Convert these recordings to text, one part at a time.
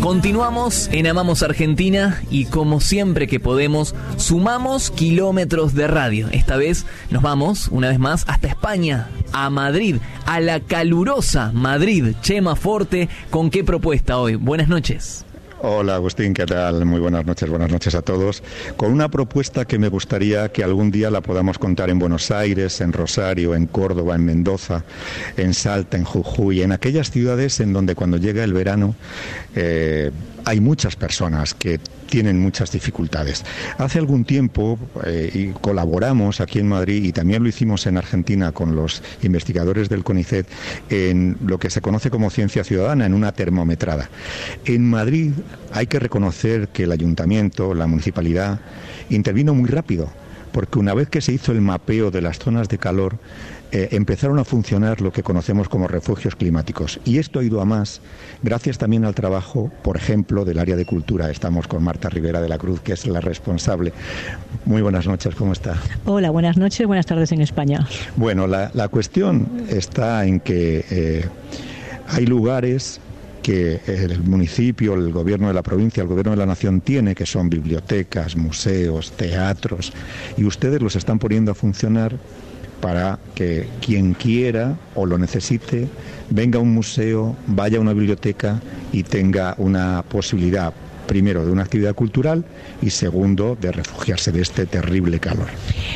Continuamos en Amamos Argentina y como siempre que podemos, sumamos kilómetros de radio. Esta vez nos vamos, una vez más, hasta España, a Madrid, a la calurosa Madrid. Chema Forte, ¿con qué propuesta hoy? Buenas noches. Hola Agustín, ¿qué tal? Muy buenas noches a todos. Con una propuesta que me gustaría que algún día la podamos contar en Buenos Aires, en Rosario, en Córdoba, en Mendoza, en Salta, en Jujuy, en aquellas ciudades en donde cuando llega el verano hay muchas personas que tienen muchas dificultades. Hace algún tiempo y colaboramos aquí en Madrid y también lo hicimos en Argentina con los investigadores del CONICET en lo que se conoce como ciencia ciudadana, en una termometrada. En Madrid hay que reconocer que el ayuntamiento, la municipalidad, intervino muy rápido, porque una vez que se hizo el mapeo de las zonas de calor, empezaron a funcionar lo que conocemos como refugios climáticos. Y esto ha ido a más gracias también al trabajo, por ejemplo, del área de cultura. Estamos con Marta Rivera de la Cruz, que es la responsable. Muy buenas noches, ¿cómo está? Hola, buenas noches, buenas tardes en España. Bueno, la cuestión está en que hay lugares que el municipio, el gobierno de la provincia, el gobierno de la nación tiene, que son bibliotecas, museos, teatros, y ustedes los están poniendo a funcionar para que quien quiera o lo necesite venga a un museo, vaya a una biblioteca y tenga una posibilidad, primero, de una actividad cultural y segundo, de refugiarse de este terrible calor.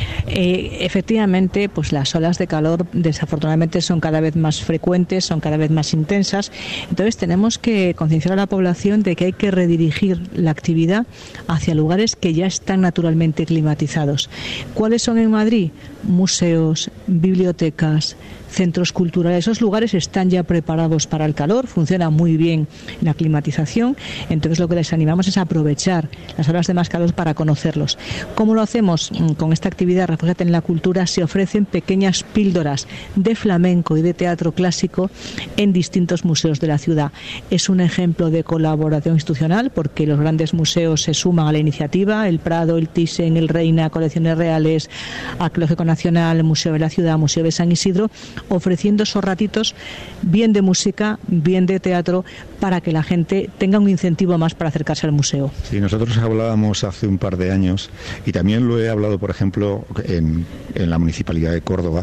Efectivamente, pues las olas de calor desafortunadamente son cada vez más frecuentes, son cada vez más intensas. Entonces tenemos que concienciar a la población de que hay que redirigir la actividad hacia lugares que ya están naturalmente climatizados. ¿Cuáles son en Madrid? Museos, bibliotecas, centros culturales. Esos lugares están ya preparados para el calor, funciona muy bien la climatización. Entonces lo que les animamos es aprovechar las horas de más calor para conocerlos. ¿Cómo lo hacemos? Con esta actividad Refúgiate en la Cultura se ofrecen pequeñas píldoras de flamenco y de teatro clásico en distintos museos de la ciudad. Es un ejemplo de colaboración institucional porque los grandes museos se suman a la iniciativa, el Prado, el Thyssen, el Reina, Colecciones Reales, Arqueológico Nacional, Museo de la Ciudad, Museo de San Isidro, ofreciendo esos ratitos bien de música, bien de teatro, para que la gente tenga un incentivo más para acercarse al museo. Sí, nosotros hablábamos hace un par de años, y también lo he hablado, por ejemplo, en la Municipalidad de Córdoba,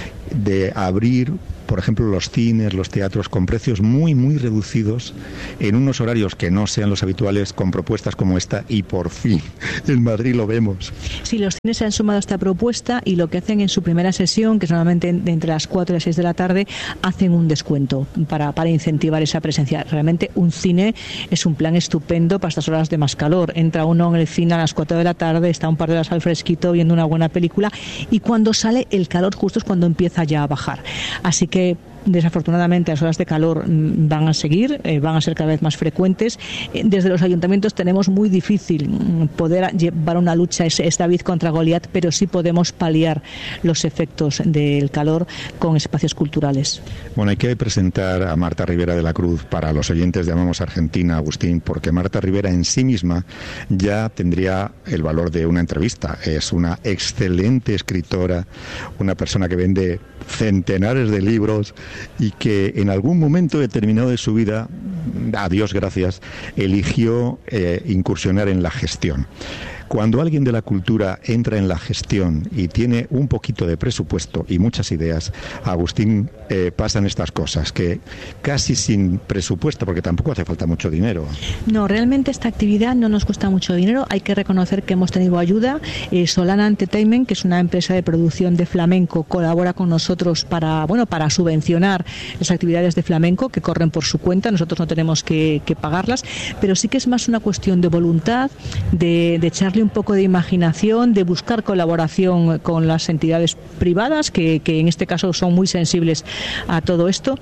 de abrir, por ejemplo, los cines, los teatros con precios muy, muy reducidos en unos horarios que no sean los habituales, con propuestas como esta, y por fin en Madrid lo vemos. Sí, los cines se han sumado a esta propuesta y lo que hacen en su primera sesión, que es normalmente entre las 4 y las 6 de la tarde, hacen un descuento para incentivar esa presencia. Realmente un cine es un plan estupendo para estas horas de más calor. Entra uno en el cine a las 4 de la tarde, está un par de horas al fresquito viendo una buena película y cuando sale el calor justo es cuando empieza ya a bajar. Así que desafortunadamente las horas de calor van a seguir, van a ser cada vez más frecuentes. Desde los ayuntamientos tenemos muy difícil poder llevar una lucha, es David contra Goliat, pero sí podemos paliar los efectos del calor con espacios culturales. Bueno, hay que presentar a Marta Rivera de la Cruz para los oyentes de Amamos Argentina, Agustín, porque Marta Rivera en sí misma ya tendría el valor de una entrevista. Es una excelente escritora, una persona que vende centenares de libros y que en algún momento determinado de su vida, a Dios gracias, eligió incursionar en la gestión. Cuando alguien de la cultura entra en la gestión y tiene un poquito de presupuesto y muchas ideas, Agustín, pasan estas cosas, que casi sin presupuesto, porque tampoco hace falta mucho dinero. No, realmente esta actividad no nos cuesta mucho dinero. Hay que reconocer que hemos tenido ayuda. Solana Entertainment, que es una empresa de producción de flamenco, colabora con nosotros para subvencionar las actividades de flamenco que corren por su cuenta. Nosotros no tenemos que pagarlas, pero sí que es más una cuestión de voluntad, de echarle un poco de imaginación, de buscar colaboración con las entidades privadas que en este caso son muy sensibles a todo esto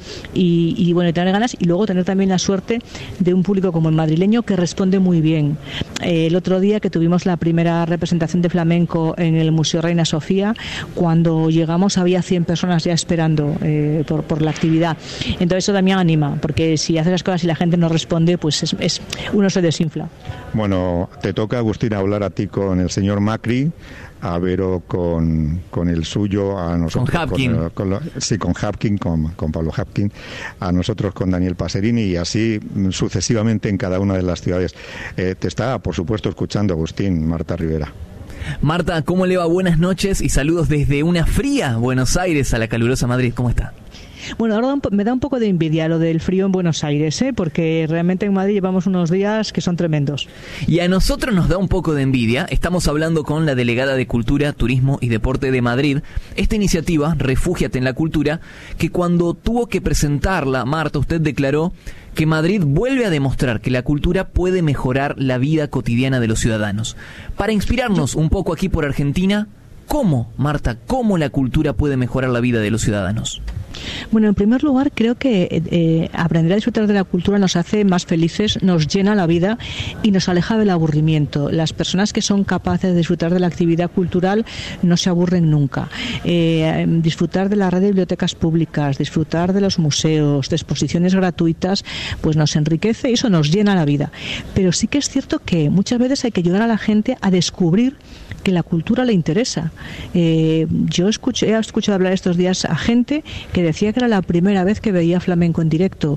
y bueno, tener ganas y luego tener también la suerte de un público como el madrileño que responde muy bien. El otro día que tuvimos la primera representación de flamenco en el Museo Reina Sofía, cuando llegamos había 100 personas ya esperando por la actividad. Entonces eso también anima, porque si haces las cosas y la gente no responde, pues uno se desinfla. Bueno, te toca, Agustín, hablar a ti con el señor Macri, a Vero con el suyo, a nosotros con Hapkin. Con Hapkin, con Pablo Hapkin, a nosotros con Daniel Paserini, y así sucesivamente en cada una de las ciudades. Te está, por supuesto, escuchando, Agustín, Marta Rivera. Marta, ¿cómo le va? Buenas noches y saludos desde una fría Buenos Aires a la calurosa Madrid. ¿Cómo está? Bueno, ahora me da un poco de envidia lo del frío en Buenos Aires, porque realmente en Madrid llevamos unos días que son tremendos. Y a nosotros nos da un poco de envidia. Estamos hablando con la delegada de Cultura, Turismo y Deporte de Madrid. Esta iniciativa, Refúgiate en la Cultura, que cuando tuvo que presentarla, Marta, usted declaró que Madrid vuelve a demostrar que la cultura puede mejorar la vida cotidiana de los ciudadanos. Para inspirarnos un poco aquí por Argentina, ¿cómo, Marta, cómo la cultura puede mejorar la vida de los ciudadanos? Bueno, en primer lugar, creo que aprender a disfrutar de la cultura nos hace más felices, nos llena la vida y nos aleja del aburrimiento. Las personas que son capaces de disfrutar de la actividad cultural no se aburren nunca. Disfrutar de la red de bibliotecas públicas, disfrutar de los museos, de exposiciones gratuitas, pues nos enriquece y eso nos llena la vida. Pero sí que es cierto que muchas veces hay que ayudar a la gente a descubrir que la cultura le interesa. Yo he escuchado hablar estos días a gente que decía que era la primera vez que veía flamenco en directo,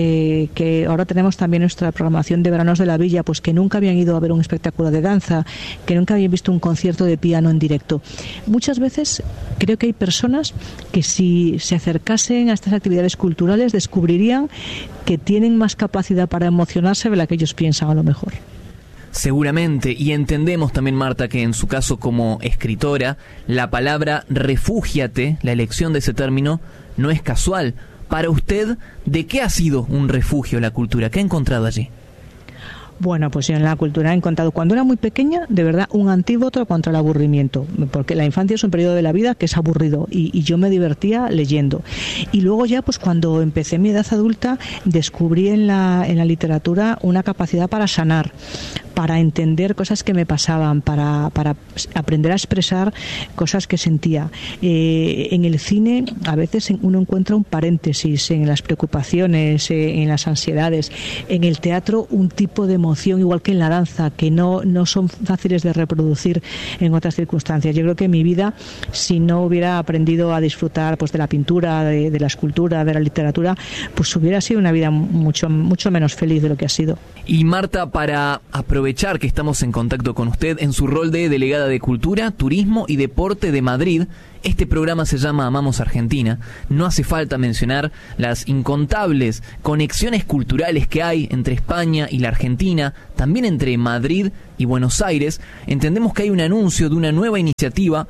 que ahora tenemos también nuestra programación de veranos de la Villa, pues que nunca habían ido a ver un espectáculo de danza, que nunca habían visto un concierto de piano en directo. Muchas veces creo que hay personas que si se acercasen a estas actividades culturales descubrirían que tienen más capacidad para emocionarse de la que ellos piensan a lo mejor. Seguramente, y entendemos también, Marta, que en su caso como escritora, la palabra refúgiate, la elección de ese término, no es casual. Para usted, ¿de qué ha sido un refugio la cultura? ¿Qué ha encontrado allí? Bueno, pues en la cultura he encontrado, cuando era muy pequeña, de verdad, un antídoto contra el aburrimiento, porque la infancia es un periodo de la vida que es aburrido y yo me divertía leyendo. Y luego ya, pues cuando empecé mi edad adulta, descubrí en la literatura una capacidad para sanar, para entender cosas que me pasaban, para aprender a expresar cosas que sentía. En el cine a veces uno encuentra un paréntesis en las preocupaciones, en las ansiedades. En el teatro un tipo de emoción, igual que en la danza, que no son fáciles de reproducir en otras circunstancias. Yo creo que mi vida, si no hubiera aprendido a disfrutar pues de la pintura, de la escultura, de la literatura, pues hubiera sido una vida mucho menos feliz de lo que ha sido. Y Marta, para aprovechar que estamos en contacto con usted en su rol de delegada de Cultura, Turismo y Deporte de Madrid, este programa se llama Amamos Argentina. No hace falta mencionar las incontables conexiones culturales que hay entre España y la Argentina, también entre Madrid y Buenos Aires. Entendemos que hay un anuncio de una nueva iniciativa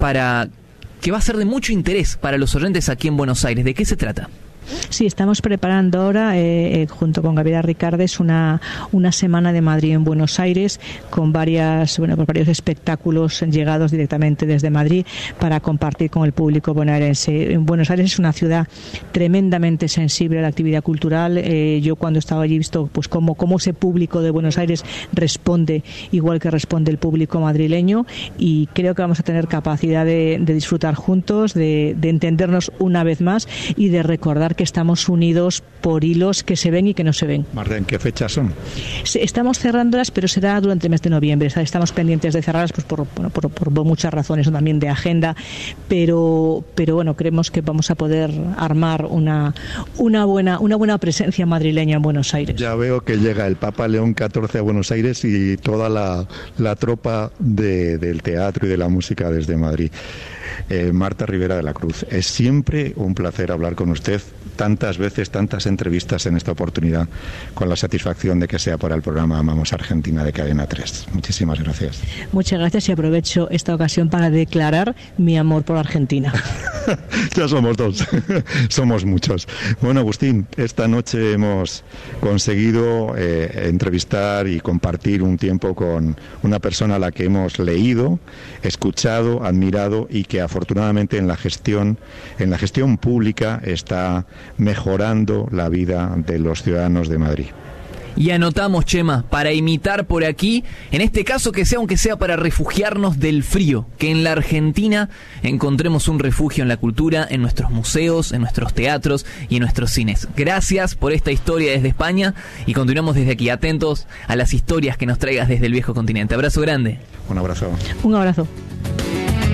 que va a ser de mucho interés para los oyentes aquí en Buenos Aires. ¿De qué se trata? Sí, estamos preparando ahora, junto con Gabriela Ricardes, una semana de Madrid en Buenos Aires con varios espectáculos llegados directamente desde Madrid para compartir con el público bonaerense. En Buenos Aires es una ciudad tremendamente sensible a la actividad cultural. Yo cuando estaba allí he visto pues cómo ese público de Buenos Aires responde igual que responde el público madrileño, y creo que vamos a tener capacidad de disfrutar juntos, de entendernos una vez más y de recordar que estamos unidos por hilos que se ven y que no se ven. Marta, ¿en qué fechas son? Sí, estamos cerrándolas, pero será durante el mes de noviembre. Estamos pendientes de cerrarlas pues por muchas razones, también de agenda, pero bueno, creemos que vamos a poder armar una buena presencia madrileña en Buenos Aires. Ya veo que llega el Papa León XIV a Buenos Aires y toda la tropa del teatro y de la música desde Madrid. Marta Rivera de la Cruz, es siempre un placer hablar con usted, tantas veces, tantas entrevistas en esta oportunidad, con la satisfacción de que sea para el programa Amamos Argentina de Cadena 3. Muchísimas gracias. Muchas gracias, y aprovecho esta ocasión para declarar mi amor por Argentina. Ya somos dos, somos muchos. Bueno, Agustín, esta noche hemos conseguido entrevistar y compartir un tiempo con una persona a la que hemos leído, escuchado, admirado y que afortunadamente en la gestión pública está mejorando la vida de los ciudadanos de Madrid. Y anotamos, Chema, para imitar por aquí, en este caso que sea, aunque sea para refugiarnos del frío, que en la Argentina encontremos un refugio en la cultura, en nuestros museos, en nuestros teatros y en nuestros cines. Gracias por esta historia desde España y continuamos desde aquí atentos a las historias que nos traigas desde el viejo continente. Abrazo grande. Un abrazo. Un abrazo.